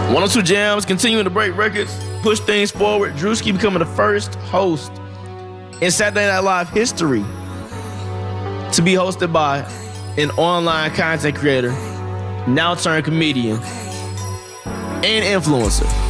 102 Jams, continuing to break records, push things forward. Drewski becoming the first host in Saturday Night Live history to be hosted by an online content creator, now turned comedian and influencer.